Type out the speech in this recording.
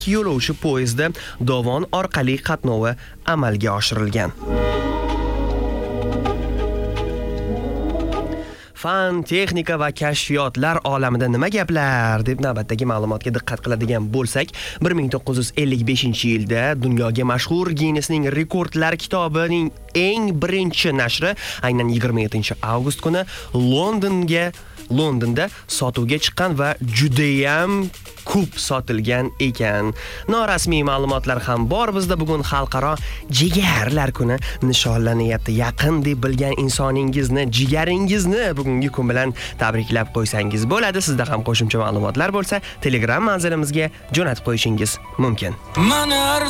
yo'lovchi poyezdi dovon orqali qatnovi amalga oshirilgan. Fan, texnika va kashfiyotlar olamida nima gaplar deb navbatdagi ma'lumotga diqqat qiladigan bo'lsak, 1955-yilda dunyoga mashhur Guinnessning rekordlar kitobining eng birinchi nashri aynan 27-avgust kuni Londonda sotuvga chiqqan va juda ham ko'p sotilgan ekan. Norasmiy ma'lumotlar ham bor. Bizda bugun xalqaro jigarlar kuni nishonlanyapti. Yaqin deb bilgan insoningizni, jigaringizni bugungi kun bilan tabriklab qo'ysangiz bo'ladi. Sizda ham qo'shimcha ma'lumotlar bo'lsa, Telegram manzilimizga jo'natib qo'yishingiz mumkin. Mana